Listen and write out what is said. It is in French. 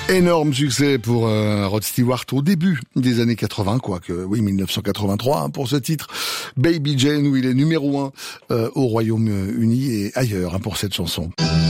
Énorme succès pour Rod Stewart au début des années 80, quoique, oui, 1983, hein, pour ce titre, Baby Jane, où il est numéro 1 au Royaume-Uni et ailleurs, hein, pour cette chanson.